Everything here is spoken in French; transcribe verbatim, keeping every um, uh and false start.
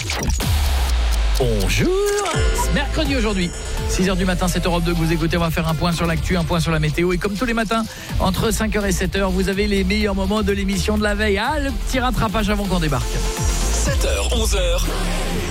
Bonjour, c'est mercredi aujourd'hui, six heures du matin, c'est Europe deux que vous écoutez. On va faire un point sur l'actu, un point sur la météo. Et comme tous les matins, entre cinq heures et sept heures, vous avez les meilleurs moments de l'émission de la veille. Ah, le petit rattrapage avant qu'on débarque. sept heures, onze heures.